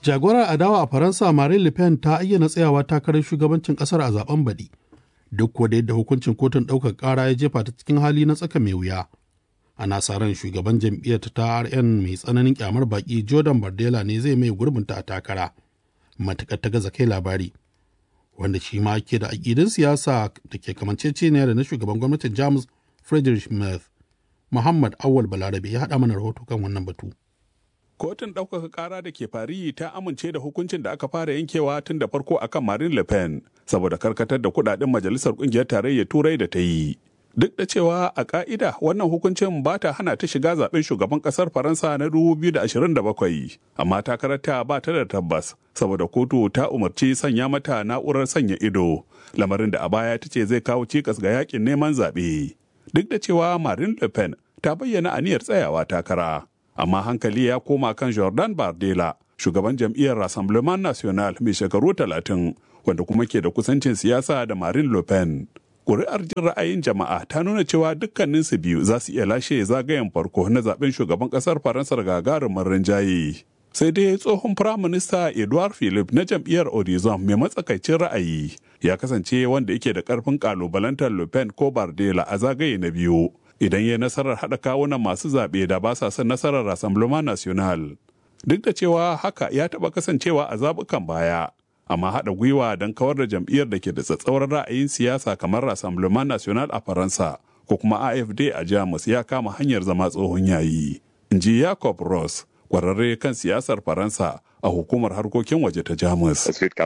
Jagorar adawa a Faransa Marine Le Pen ta ayyana tsayawa takarar shugabancin kasar a zaben baɗi, duk kuwa da yadda hukuncin kotun ɗaukar ƙara ya jefa ta cikin hali na tsaka mai wuya. Ana sa ran shugaban jam'iyyar ta RN mai tsananin kyamar baƙi Jordan Bardella ne zai mai gurbinta a takara, matuƙar ta gaza kai labari, wanda shi ma ke da aƙidun siyasa da ke kamanceceniya da na shugaban gwamnatin Jamus Friedrich Merz. Muhammad Awal Balarabe ya haɗa mana rahoto kan wannan batu. Kotun ɗaukaka ƙara da ke Paris ta amince da hukuncin da aka fara yankewa tun da farko akan Marine Le Pen saboda karkatar da kuɗaɗen majalisar ƙungiyar tarayyar Turai da ta yi. Duk da cewa a ƙa'ida wannan hukuncin ba ta hana ta shiga zaɓen shugaban ƙasar Faransa na 2027, amma takararta ba ta da tabbas saboda kotu ta umarci sanya mata na'urar sanya ido, lamarin da a baya ta ce zai kawo cikas ga yaƙin neman zaɓe. Duk da cewa Marine Le Pen ta bayyana aniyar tsayawa takara, amma hankali ya koma kan Jordan Bardella, shugaban jam'iyyar Rassemblement National mai shekaru 30, wanda kuma ke da kusancin siyasa da Marine Le Pen. Ƙuri'ar jin ra'ayin jama'a ta nuna cewa dukkaninsu biyu za su iya lashe zagayen farko na zaben shugaban ƙasar Faransa da gagarumin rinjaye. Sai dai tsohon firaminista Edouard Philippe na jam'iyyar Horizon mai matsakaicin ra'ayi ya kasance wanda yake da ƙarfin ƙalubalantar Le Pen ko Bardella a zagaye na biyu, idan ya nasarar haɗa kawunan masu zaɓe da ba sa son nasarar Rassemblement National. Duk da cewa haka ya taɓa kasancewa a zaɓukan baya, amma haɗa gwiwa don kawar da jam'iyyar da ke da tsatsauran ra'ayin siyasa kamar Rassemblement National a Faransa ko kuma AFD a Jamus ya kama hanyar zama tsohon yayi. In ji Jacob Ross, kwararre kan siyasar Faransa a hukumar harkokin waje ta Jamus.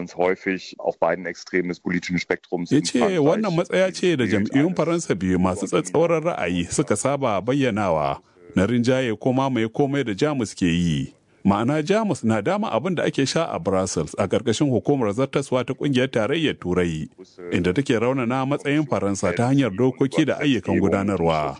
Ya ce wannan matsaya ce da jam'iyyun Faransa biyu masu tsatsauran ra'ayi suka saba bayyanawa na rinjaye ko mamaye komai da Jamus ke yi. Ma'ana Jamus na dama abin da ake sha a Brussels a ƙarƙashin hukumar zartaswa ta ƙungiyar tarayyar Turai, inda take raunana matsayin Faransa ta hanyar dokoki da ayyukan gudanarwa.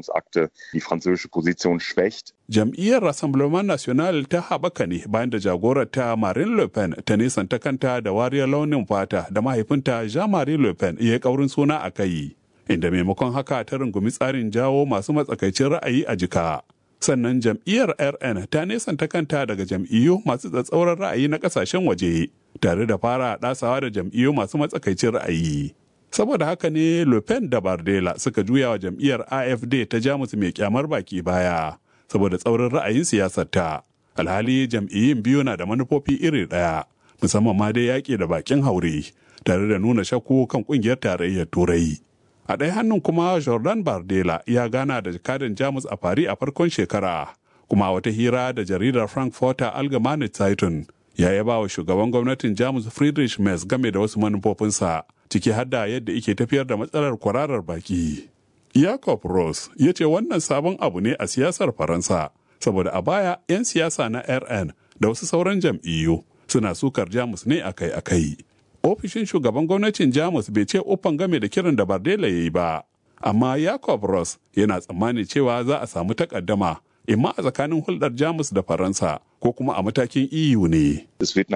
Jam'iyyar Rassemblement National ta haɓaka ne bayan da jagorar ta Marine Le Pen ta nisanta kanta da wariyar launin fata da mahaifinta Jean-Marie Le Pen ya ƙaurin suna a kai, inda maimakon haka ta rungumi tsarin jawo masu matsakaicin ra'ayi a jika. Sannan jam'iyyar RN ta nesanta kanta daga jam'iyyu masu tsatsauran ra'ayi na kasashen waje, tare da fara ɗasawa da jam'iyyu masu matsakaicin ra'ayi. Saboda haka ne Le Pen da Bardella suka juya wa jam'iyyar AFD ta Jamus mai kyamar baki baya, saboda tsaurin ra'ayin siyasar ta. Alhali jam'iyyun biyu na da manufofi iri ɗaya, musamman ma dai yaƙi da bakin haure, tare da nuna shakku kan ƙungiyar tarayyar Turai. A ɗaya hannun kuma Jordan Bardella ya gana da jakadan Jamus a Paris a farkon shekara, kuma wata hira da jaridar Frankfurter Allgemeine Zeitung ya yaba wa shugaban gwamnatin Jamus Friedrich Merz game da wasu manufofinsa, ciki har da yadda yake tafiyar da matsalar kwararar baki. Jacob Ross ya ce wannan sabon abu ne a siyasar Faransa, saboda a baya 'yan siyasa na RN da wasu sauran jam'iyyu suna sukar Jamus ne akai-akai. Ofishin shugaban gwamnatin Jamus bai ce uffan game da kiran da Bardella ya yi ba, amma Jacob Ross yana tsammani cewa za a samu takaddama, imma a tsakanin hulɗar Jamus da Faransa ko kuma a matakin EU ne.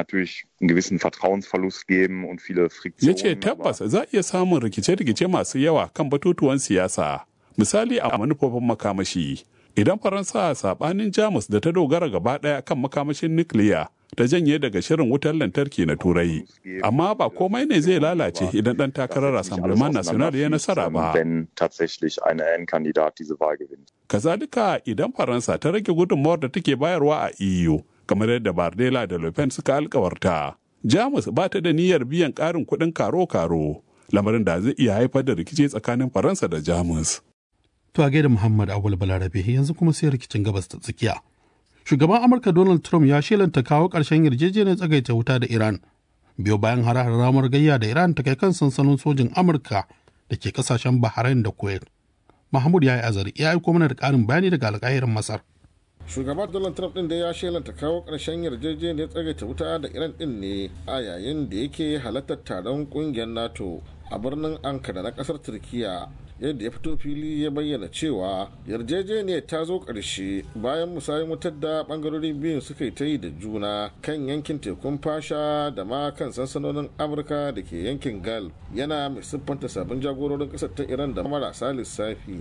Ya ce tabbas za a iya samun rikice-rikice masu yawa kan batutuwan siyasa, misali a manufofin makamashi. Idan Faransa saɓanin Jamus da ta dogara gaba ɗaya kan makamashin nukiliya ta janye daga shirin wutar lantarki na Turai. Amma ba komai ne zai lalace idan ɗan takarar Rassemblement National ya nasara ba. Kazalika idan Faransa ta rage gudunmawar da take bayarwa a EU, kamar yadda Bardella da Le Pen suka alkawarta, Jamus ba ta da niyyar biyan ƙarin kuɗin karo-karo, lamarin da zai iya haifar da rikici tsakanin Faransa da Jamus. To a gaida Muhammad Awul Balarabe yanzu kuma sai rikicin gabas ta tsakiya. Shugaban Amurka Donald Trump ya shelanta kawo ƙarshen yarjejeniyar tsagaita wuta da Iran, biyo bayan hare-haren ramar gayya da Iran ta kai kan sansanin sojin Amurka da ke kasashen Bahrain da Kuwait. Mahmud ya yi azari ya aiko mana da ƙarin bayani daga alƙahirin Masar. Shugaban Donald Trump din da ya shelanta kawo ƙarshen yarjejeniyar tsagaita wuta da Iran din ne a yayin da yake halartar taron ƙungiyar NATO a birnin Ankara na ƙasar Turkiya, yadda ya fito fili ya bayyana cewa yarjejeniyar ta zo ƙarshe bayan musayin wutar da ɓangarorin biyun suka yi ta yi da juna kan yankin tekun fasha da ma kan sansanonin amurka da ke yankin gulf, yana mai siffanta sabbin jagororin ƙasar ta iran da marasa lissafi.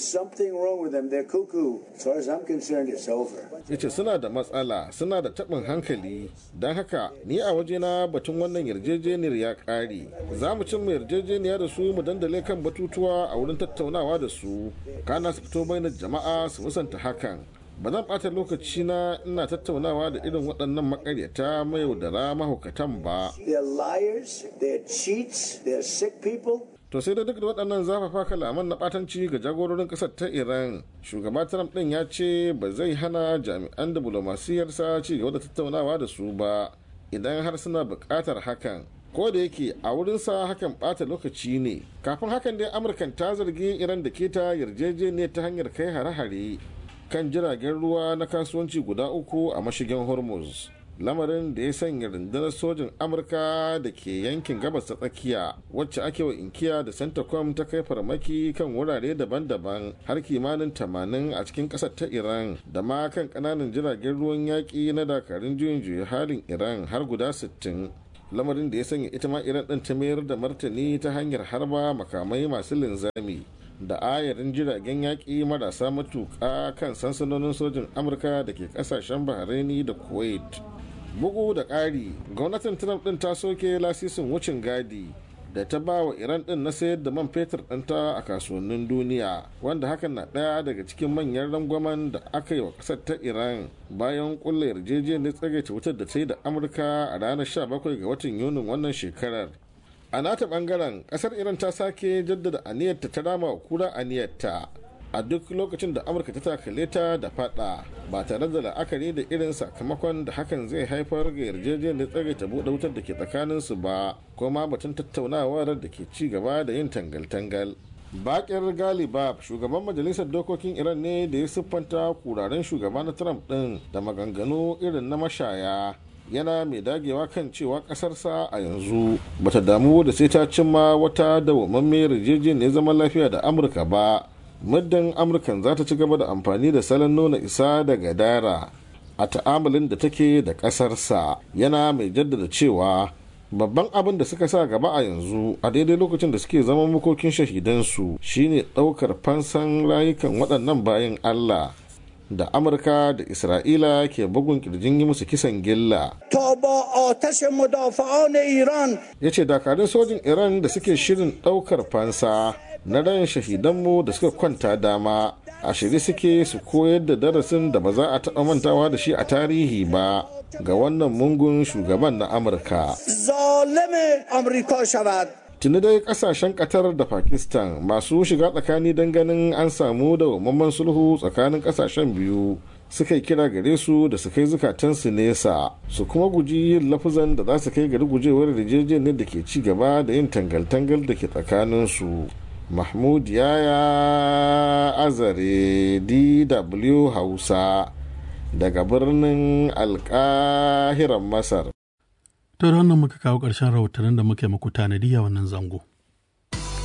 Yace suna da matsala, suna da taɓin hankali, don haka ni a wajena batun wannan yarjejeniyar ya ƙare. Za mu cimma yarjejeniya da su mu dandale kan batutuwa a wurin tattaunawa da su, kana su fito bainar jama'a su musanta hakan. Ba zan ɓata lokaci na ina tattaunawa da irin waɗannan makaryata mayaudara mahaukatan ba. To sai da duk da waɗannan zafafa kalaman na ɓatanci ga jagororin ƙasar ta Iran, shugaba Trump ɗin ya ce ba zai hana jami'an diplomasiyarsa ci gaba da tattaunawa da su ba idan har suna buƙatar hakan. Ko da yake a wurinsa hakan ɓata lokaci ne. Kafin hakan dai Amurkan ta zargi Iran da keta yarjejeniyar ta hanyar kai hare-hare kan jiragen ruwa na kasuwanci guda 3 a mashigin Hormuz. Lamarin da ya sanya rundunar sojin Amurka da ke yankin gabas ta tsakiya wacce ake wa inkiya da Centacom ta kai farmaki kan wurare daban-daban har kimanin 80 a cikin ƙasar ta Iran da ma kan ƙananan jiragen ruwan yaƙi na dakarun juyin juya halin Iran har guda 60. Lamarin da ya sanya ita ma Iran ɗin ta mayar da martani ta hanyar harba makamai masu linzami da ayarin jiragen yaƙi marasa matuƙa kan sansanonin sojin Amurka da ke ƙasashen Bahraini da Kuwait. Bugu da ƙari, gwamnatin Trump ɗin ta soke lasisin wucin gadi da ta ba wa Iran ɗin na sayar da man fetur ɗinta a kasuwannin duniya, wanda hakan na ɗaya daga cikin manyan rangwamen da aka yi wa ƙasar ta Iran bayan ƙulla yarjejeniyar tsagaita wutar da ta yi da Amurka a ranar 17 ga watan Yunin wannan shekarar. A nata ɓangaren, ƙasar Iran ta sake jaddada aniyarta ta rama wa kura aniyarta a duk lokacin da Amurka ta takale ta da fada ba tare da la'akari da irin sakamakon da hakan zai haifar ga yarjejeniyar tsagaita buɗe wutar da ke tsakaninsu ba, ko ma batun tattaunawar da ke ci gaba da yin tangal-tangal. Bakir Galibab, shugaban majalisar dokokin Iran ne da ya siffanta kuraren shugaba na Trump ɗin da maganganu irin na mashaya, yana mai dagewa kan cewa ƙasarsa a yanzu bata damu da sai ta cimma wata dawwammamiyar yarjejeniyar zaman lafiya da Amurka ba, muddin Amurkan za ta ci gaba da amfani da salon nuna isa da gadara a ta'amalin da take da ƙasarsa, yana mai jaddada cewa babban abin da suka sa gaba a yanzu a daidai lokacin da suke zama makokin shahidansu shine ɗaukar fansan rayukan waɗannan bayan Allah da Amurka da Isra'ila ke bugun kirjin yi musu kisan gilla. Ya ce dakarun sojin Iran da suke shirin ɗaukar fansa na ran shahidanmu da suka kwanta dama a shirye suke su koyar da darasin da ba za a taɓa mantawa da shi a tarihi ba ga wannan mungun shugaban na Amurka. Tuni dai kasashen Qatar da Pakistan masu shiga tsakani don ganin an samu dawwammamen sulhu tsakanin kasashen biyu suka yi kira gare su da su kai zukatansu nesa su kuma guji yin lafuzan da za su kai gari gujewar yarjejeniyar da ke ci gaba da yin tangal-tangal da ke tsakaninsu. Mahmud Yaya Azare, DW Hausa, daga birnin Alƙahiran Masar. To da wannan muka kawo ƙarshen rahotannin da muke muku tanadi a wannan zango.